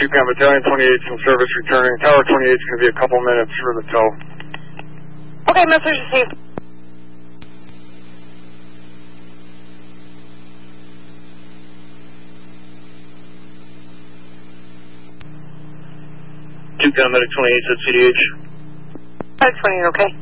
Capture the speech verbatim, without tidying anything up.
Tucson Battalion twenty-eight's in service returning. Tower twenty-eight's going to be a couple minutes for the tow. Okay, message received. Tucson Medic twenty-eight at C D H. Medic twenty-eight, okay.